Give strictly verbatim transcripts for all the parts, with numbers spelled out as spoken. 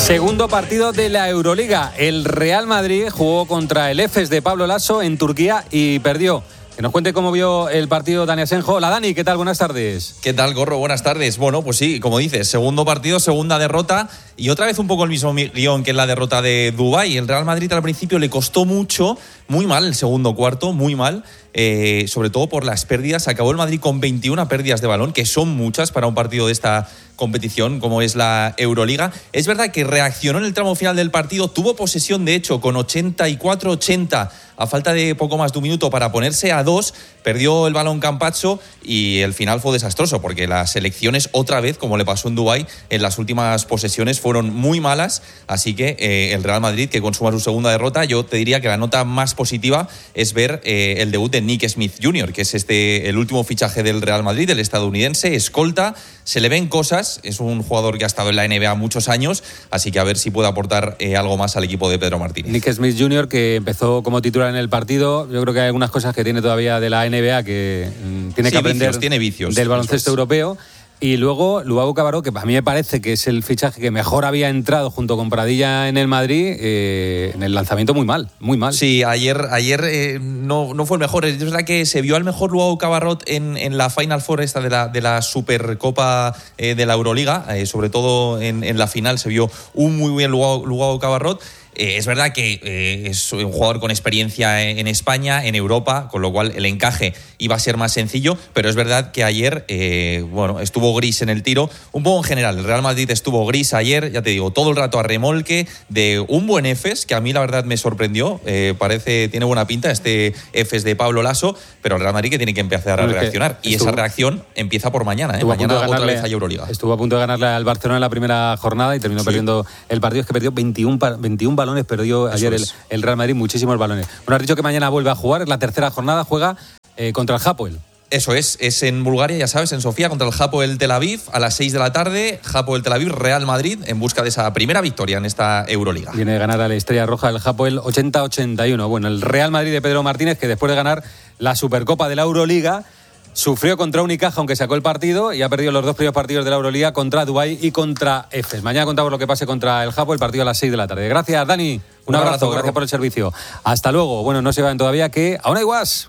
Segundo partido de la Euroliga. El Real Madrid jugó contra el Efes de Pablo Laso en Turquía y perdió. Que nos cuente cómo vio el partido Dani Asenjo. Hola Dani, ¿qué tal? Buenas tardes. ¿Qué tal, Gorro? Buenas tardes. Bueno, pues sí, como dices, segundo partido, segunda derrota y otra vez un poco el mismo guión que en la derrota de Dubái. El Real Madrid al principio le costó mucho, muy mal el segundo cuarto, muy mal, eh, sobre todo por las pérdidas. Acabó el Madrid con veintiuna pérdidas de balón, que son muchas para un partido de esta competición como es la Euroliga. Es verdad que reaccionó en el tramo final del partido, tuvo posesión de hecho con ochenta y cuatro ochenta a falta de poco más de un minuto para ponerse a dos, perdió el balón Campazzo y el final fue desastroso porque las elecciones otra vez, como le pasó en Dubái, en las últimas posesiones fueron muy malas, así que eh, el Real Madrid, que consuma su segunda derrota, yo te diría que la nota más positiva es ver eh, el debut de Nick Smith junior, que es este el último fichaje del Real Madrid, el estadounidense, escolta, se le ven cosas, es un jugador que ha estado en la N B A muchos años, así que a ver si puede aportar eh, algo más al equipo de Pedro Martínez. Nick Smith junior, que empezó como titular en el partido, yo creo que hay algunas cosas que tiene todavía de la N B A que mm, tiene sí, que aprender vicios, tiene vicios, del baloncesto europeo. Y luego Luau Cabarrot, que a mí me parece que es el fichaje que mejor había entrado junto con Pradilla en el Madrid, eh, en el lanzamiento muy mal, muy mal. Sí, ayer, ayer eh, no, no fue el mejor. Es verdad que se vio al mejor Luau Cabarrot en, en la Final Four esta de la, de la Supercopa eh, de la Euroliga, eh, sobre todo en, en la final se vio un muy buen Luau, Luau Cabarrot. Eh, es verdad que eh, es un jugador con experiencia en, en España, en Europa, con lo cual el encaje iba a ser más sencillo, pero es verdad que ayer eh, bueno, estuvo gris en el tiro, un poco en general. El Real Madrid estuvo gris ayer, ya te digo, todo el rato a remolque de un buen Efes, que a mí la verdad me sorprendió, eh, parece, tiene buena pinta este Efes de Pablo Laso, pero el Real Madrid que tiene que empezar a reaccionar, y estuvo, esa reacción empieza por mañana, ¿eh? Mañana ganarle, otra vez hay Euroliga. Estuvo a punto de ganarle al Barcelona en la primera jornada y terminó sí. perdiendo el partido, es que perdió veintiún, veintiún balones, perdió Eso ayer el, el Real Madrid, muchísimos balones. Bueno, has dicho que mañana vuelve a jugar, es la tercera jornada, juega eh, contra el Hapoel. Eso es, es en Bulgaria, ya sabes, en Sofía, contra el Hapoel Tel Aviv, a las seis de la tarde, Hapoel Tel Aviv, Real Madrid, en busca de esa primera victoria en esta Euroliga. Viene de ganar a la Estrella Roja del Hapoel ochenta a ochenta y uno. Bueno, el Real Madrid de Pedro Martínez, que después de ganar la Supercopa de la Euroliga, sufrió contra Unicaja, aunque sacó el partido, y ha perdido los dos primeros partidos de la Euroliga contra Dubái y contra Efes. Mañana contamos lo que pase contra el Hapoel, el partido a las seis de la tarde. Gracias, Dani. Un, Un abrazo, abrazo gracias por el servicio. Hasta luego. Bueno, no se vayan todavía, que aún hay guas.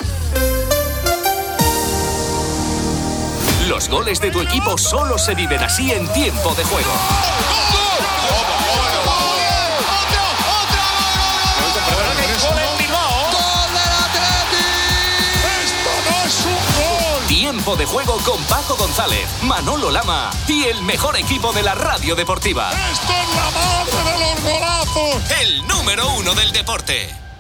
Los goles de tu equipo solo se viven así en tiempo de juego. Tiempo de juego con Paco González, Manolo Lama y el mejor equipo de la radio deportiva. ¡Esto es la madre de los golazos! El número uno del deporte.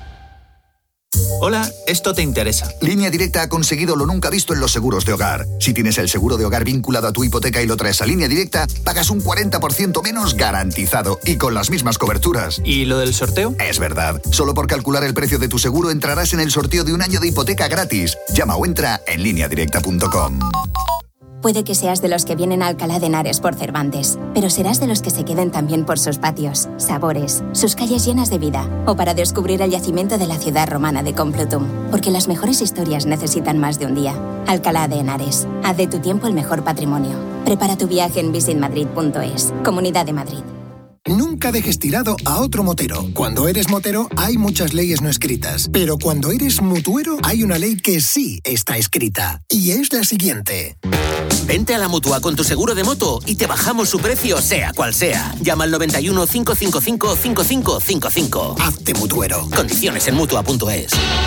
Hola, esto te interesa. Línea Directa ha conseguido lo nunca visto en los seguros de hogar. Si tienes el seguro de hogar vinculado a tu hipoteca y lo traes a Línea Directa, pagas un cuarenta por ciento menos garantizado y con las mismas coberturas. ¿Y lo del sorteo? Es verdad. Solo por calcular el precio de tu seguro entrarás en el sorteo de un año de hipoteca gratis. Llama o entra en línea directa punto com. Puede que seas de los que vienen a Alcalá de Henares por Cervantes, pero serás de los que se queden también por sus patios, sabores, sus calles llenas de vida, o para descubrir el yacimiento de la ciudad romana de Complutum, porque las mejores historias necesitan más de un día. Alcalá de Henares, haz de tu tiempo el mejor patrimonio. Prepara tu viaje en visit madrid punto es. Comunidad de Madrid. Nunca dejes tirado a otro motero. Cuando eres motero hay muchas leyes no escritas, pero cuando eres mutuero hay una ley que sí está escrita, y es la siguiente. Vente a la Mutua con tu seguro de moto y te bajamos su precio sea cual sea. Llama al noventa y uno, cinco cinco cinco, cinco cinco cinco cinco. Hazte mutuero. Condiciones en mutua punto es.